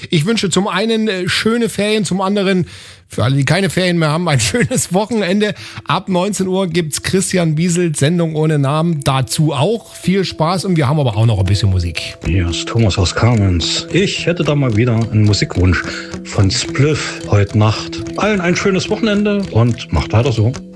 Ich wünsche zum einen schöne Ferien, zum anderen, für alle, die keine Ferien mehr haben, ein schönes Wochenende. Ab 19 Uhr gibt's Christian Bieselt, Sendung ohne Namen. Dazu auch viel Spaß und wir haben aber auch noch ein bisschen Musik. Hier ist Thomas aus Kamenz. Ich hätte da mal wieder einen Musikwunsch von Spliff heute Nacht. Allen ein schönes Wochenende und macht weiter so.